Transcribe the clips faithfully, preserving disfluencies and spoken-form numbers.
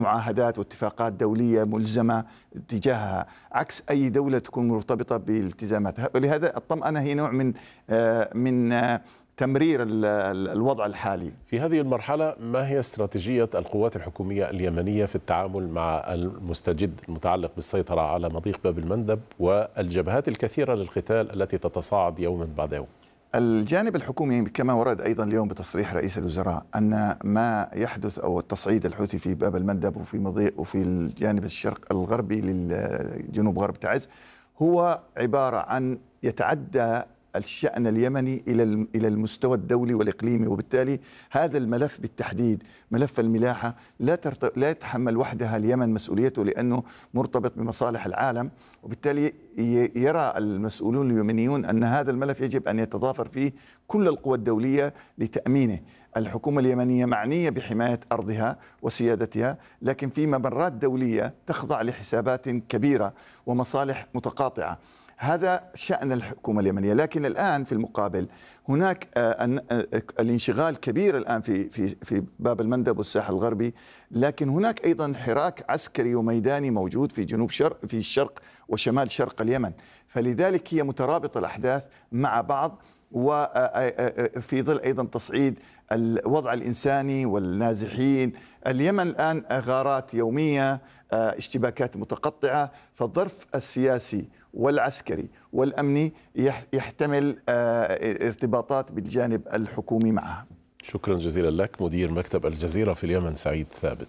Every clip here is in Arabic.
معاهدات واتفاقات دولية ملزمة تجاهها، عكس أي دولة تكون مرتبطة بالتزاماتها. ولهذا الطمأنة هي نوع من من تمرير الوضع الحالي. في هذه المرحلة ما هي استراتيجية القوات الحكومية اليمنية في التعامل مع المستجد المتعلق بالسيطرة على مضيق باب المندب والجبهات الكثيرة للقتال التي تتصاعد يوما بعد يوم؟ الجانب الحكومي كما ورد أيضا اليوم بتصريح رئيس الوزراء أن ما يحدث أو التصعيد الحوثي في باب المندب وفي مضيق وفي الجانب الشرق الغربي للجنوب غرب تعز هو عبارة عن يتعدى الشأن اليمني إلى إلى المستوى الدولي والإقليمي، وبالتالي هذا الملف بالتحديد ملف الملاحة لا لا يتحمل وحدها اليمن مسؤوليته، لأنه مرتبط بمصالح العالم، وبالتالي يرى المسؤولون اليمنيون أن هذا الملف يجب أن يتضافر فيه كل القوى الدولية لتأمينه. الحكومة اليمنية معنية بحماية أرضها وسيادتها، لكن في ممرات دولية تخضع لحسابات كبيرة ومصالح متقاطعة. هذا شأن الحكومة اليمنية. لكن الآن في المقابل هناك الانشغال كبير الآن في في في باب المندب والساحل الغربي، لكن هناك أيضا حراك عسكري وميداني موجود في جنوب شرق في الشرق وشمال شرق اليمن، فلذلك هي مترابطة الأحداث مع بعض، وفي ظل أيضا تصعيد الوضع الإنساني والنازحين. اليمن الآن غارات يومية، اشتباكات متقطعة، فالظرف السياسي والعسكري والأمني يحتمل ارتباطات بالجانب الحكومي معها. شكرا جزيلا لك مدير مكتب الجزيرة في اليمن سعيد ثابت.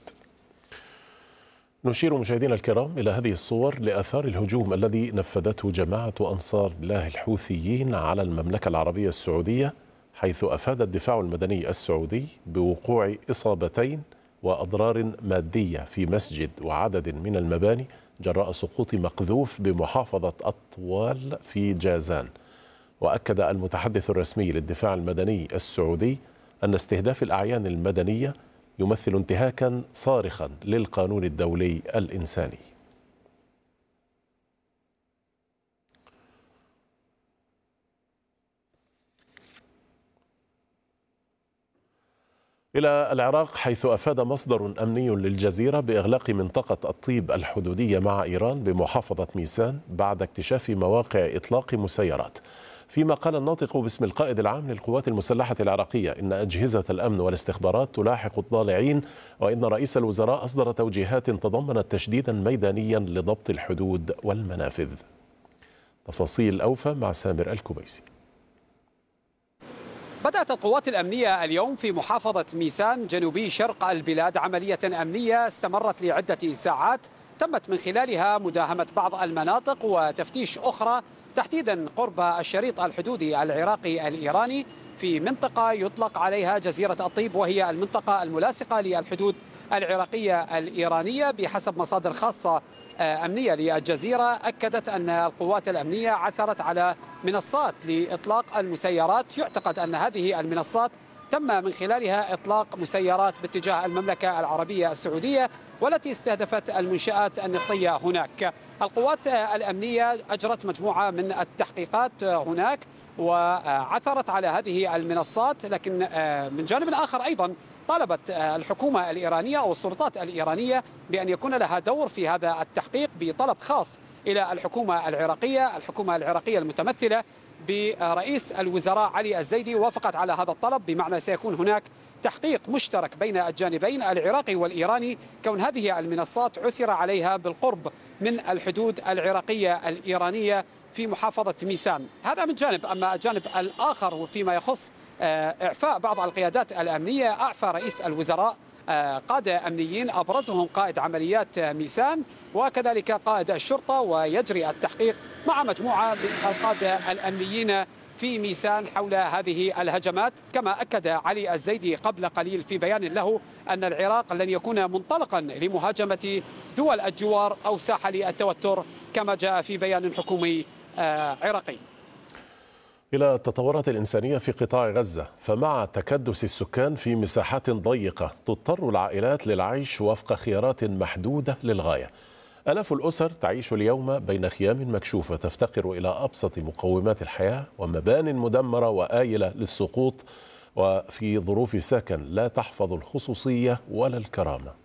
نشير مشاهدينا الكرام إلى هذه الصور لآثار الهجوم الذي نفذته جماعة أنصار الله الحوثيين على المملكة العربية السعودية، حيث أفاد الدفاع المدني السعودي بوقوع إصابتين وأضرار مادية في مسجد وعدد من المباني جراء سقوط مقذوف بمحافظة أطوال في جازان. وأكد المتحدث الرسمي للدفاع المدني السعودي أن استهداف الأعيان المدنية يمثل انتهاكا صارخا للقانون الدولي الإنساني. إلى العراق، حيث أفاد مصدر أمني للجزيرة بإغلاق منطقة الطيب الحدودية مع إيران بمحافظة ميسان بعد اكتشاف مواقع إطلاق مسيرات. فيما قال الناطق باسم القائد العام للقوات المسلحة العراقية إن أجهزة الأمن والاستخبارات تلاحق الضالعين، وإن رئيس الوزراء أصدر توجيهات تضمنت تشديدا ميدانيا لضبط الحدود والمنافذ. تفاصيل أوفى مع سامر الكبيسي. بدأت القوات الأمنية اليوم في محافظة ميسان جنوبي شرق البلاد عملية أمنية استمرت لعدة ساعات، تمت من خلالها مداهمة بعض المناطق وتفتيش أخرى، تحديدا قرب الشريط الحدودي العراقي الإيراني في منطقة يطلق عليها جزيرة الطيب، وهي المنطقة الملاصقة للحدود العراقية الإيرانية. بحسب مصادر خاصة أمنية للجزيرة أكدت أن القوات الأمنية عثرت على منصات لإطلاق المسيرات، يعتقد أن هذه المنصات تم من خلالها إطلاق مسيرات باتجاه المملكة العربية السعودية والتي استهدفت المنشآت النفطية هناك. القوات الأمنية أجرت مجموعة من التحقيقات هناك وعثرت على هذه المنصات، لكن من جانب آخر أيضا طالبت الحكومة الإيرانية أو السلطات الإيرانية بأن يكون لها دور في هذا التحقيق بطلب خاص إلى الحكومة العراقية. الحكومة العراقية المتمثلة برئيس الوزراء علي الزيدي وافقت على هذا الطلب، بمعنى سيكون هناك تحقيق مشترك بين الجانبين العراقي والإيراني، كون هذه المنصات عثر عليها بالقرب من الحدود العراقية الإيرانية في محافظة ميسان. هذا من جانب. أما الجانب الآخر فيما يخص إعفاء بعض القيادات الأمنية، أعفى رئيس الوزراء قادة أمنيين أبرزهم قائد عمليات ميسان وكذلك قائد الشرطة، ويجري التحقيق مع مجموعة من القادة الأمنيين في ميسان حول هذه الهجمات. كما أكد علي الزيدي قبل قليل في بيان له أن العراق لن يكون منطلقا لمهاجمة دول الجوار أو ساحة للتوتر كما جاء في بيان حكومي عراقي. إلى التطورات الإنسانية في قطاع غزة، فمع تكدس السكان في مساحات ضيقة تضطر العائلات للعيش وفق خيارات محدودة للغاية. آلاف الأسر تعيش اليوم بين خيام مكشوفة تفتقر إلى أبسط مقومات الحياة ومبان مدمرة وآيلة للسقوط، وفي ظروف سكن لا تحفظ الخصوصية ولا الكرامة.